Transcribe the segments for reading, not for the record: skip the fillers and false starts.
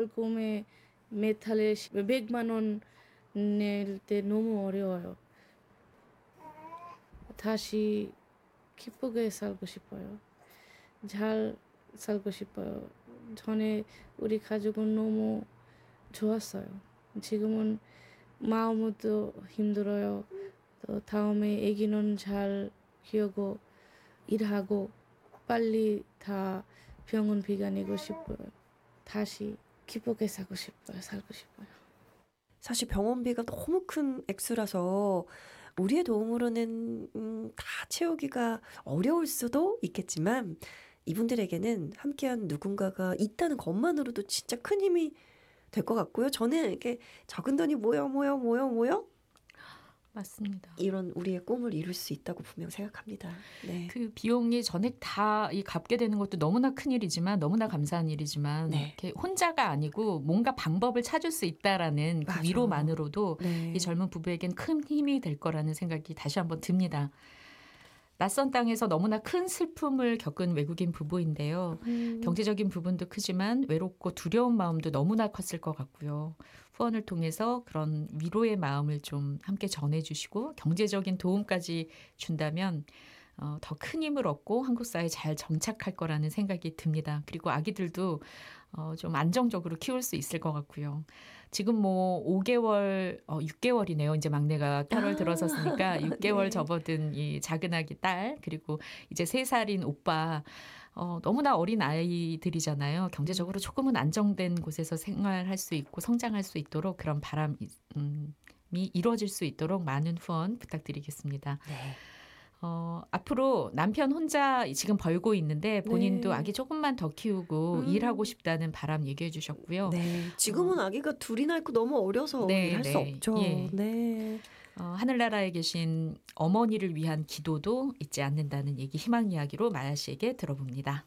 달콤에 메탈에 100만 원 낼 때 너무 어려워요. 다시 기쁘게 살고 싶어요. 잘 살고 싶어요. 전에 우리 가족은 너무 좋았어요. 지금은 마음도 힘들어요. 또 다음에 아기는 잘 키우고 일하고 빨리 다 병원 비가 내고 싶어요. 다시 기쁘게 살고 싶어요. 사실 병원비가 너무 큰 액수라서 우리의 도움으로는 다 채우기가 어려울 수도 있겠지만 이분들에게는 함께한 누군가가 있다는 것만으로도 진짜 큰 힘이 될 것 같고요. 저는 이렇게 적은 돈이 모여 맞습니다. 이런 우리의 꿈을 이룰 수 있다고 분명 생각합니다. 네. 그 비용이 전액 다 이 갚게 되는 것도 너무나 큰 일이지만 너무나 감사한 일이지만 네. 이렇게 혼자가 아니고 뭔가 방법을 찾을 수 있다라는 그 맞아. 위로만으로도 네. 이 젊은 부부에겐 큰 힘이 될 거라는 생각이 다시 한번 듭니다. 낯선 땅에서 너무나 큰 슬픔을 겪은 외국인 부부인데요. 경제적인 부분도 크지만 외롭고 두려운 마음도 너무나 컸을 것 같고요. 후원을 통해서 그런 위로의 마음을 좀 함께 전해주시고 경제적인 도움까지 준다면 더 큰 힘을 얻고 한국 사회에 잘 정착할 거라는 생각이 듭니다. 그리고 아기들도 좀 안정적으로 키울 수 있을 것 같고요. 지금 뭐 5개월, 6개월이네요. 이제 막내가 8월 들어섰으니까 6개월 네. 접어든 이 작은 아기 딸 그리고 이제 3살인 오빠 너무나 어린 아이들이잖아요. 경제적으로 조금은 안정된 곳에서 생활할 수 있고 성장할 수 있도록 그런 바람이 이루어질 수 있도록 많은 후원 부탁드리겠습니다. 네. 앞으로 남편 혼자 지금 벌고 있는데 본인도 네. 아기 조금만 더 키우고 일하고 싶다는 바람 얘기해 주셨고요. 네. 지금은 아기가 둘이나 있고 너무 어려서 네, 일할 수 네. 없죠. 예. 네. 하늘나라에 계신 어머니를 위한 기도도 잊지 않는다는 얘기, 희망 이야기로 마야 씨에게 들어봅니다.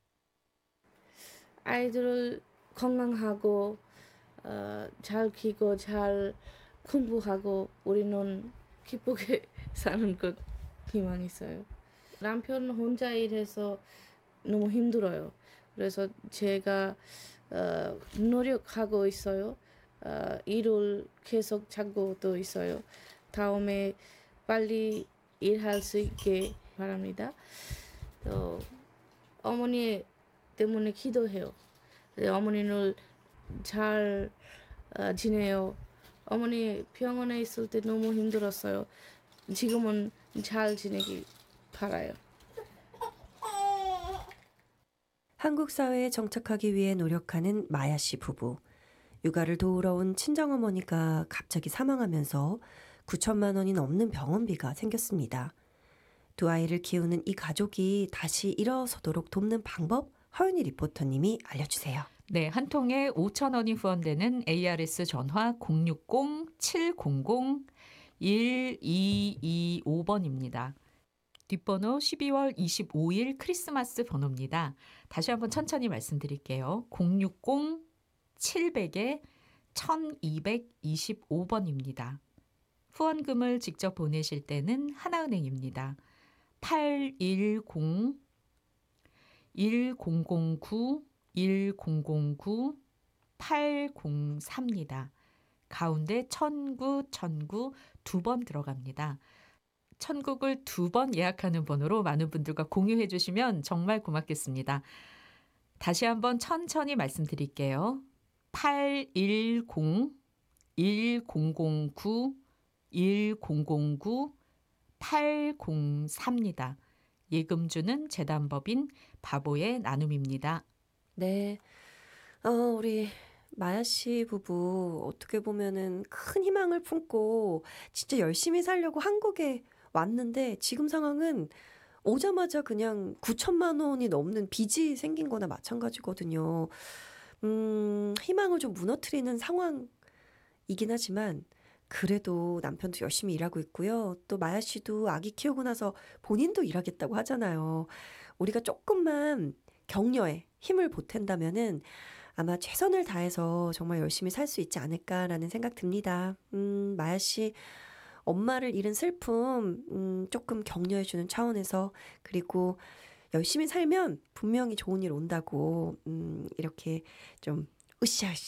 아이들을 건강하고 잘 키고 잘 공부하고 우리는 기쁘게 사는 것 희망 있어요. 남편 혼자 일해서 너무 힘들어요. 그래서 제가 노력하고 있어요. 일을 계속 찾고 또 있어요. 다음에 빨리 일할 수 있게 바랍니다. 또 어머니 때문에 기도해요. 어머니를 잘 지내요. 어머니 병원에 있을 때 너무 힘들었어요. 지금은 잘 지내기 바라요. 한국 사회에 정착하기 위해 노력하는 마야 씨 부부. 육아를 도우러 온 친정어머니가 갑자기 사망하면서 9천만 원이 넘는 병원비가 생겼습니다. 두 아이를 키우는 이 가족이 다시 일어서도록 돕는 방법 허윤희 리포터님이 알려주세요. 네, 한 통에 5천 원이 후원되는 ARS 전화 060-700-1225번입니다. 뒷번호 12월 25일 크리스마스 번호입니다. 다시 한번 천천히 말씀드릴게요. 060-700-1225번입니다. 후원금을 직접 보내실 때는 하나은행입니다. 810-1009-1009-803입니다. 가운데 천구 두 번 들어갑니다. 천국을 2번 예약하는 번호로 많은 분들과 공유해 주시면 정말 고맙겠습니다. 다시 한번 천천히 말씀드릴게요. 810-1009-1009-803입니다. 예금주는 재단법인 바보의 나눔입니다. 네. 우리 마야 씨 부부 어떻게 보면은 큰 희망을 품고 진짜 열심히 살려고 한국에 왔는데 지금 상황은 오자마자 그냥 9천만 원이 넘는 빚이 생긴 거나 마찬가지거든요. 희망을 좀 무너뜨리는 상황이긴 하지만 그래도 남편도 열심히 일하고 있고요. 또 마야 씨도 아기 키우고 나서 본인도 일하겠다고 하잖아요. 우리가 조금만 격려에 힘을 보탠다면은 아마 최선을 다해서 정말 열심히 살 수 있지 않을까라는 생각 듭니다. 마야 씨 엄마를 잃은 슬픔 조금 격려해주는 차원에서 그리고 열심히 살면 분명히 좋은 일 온다고 이렇게 좀 으쌰으쌰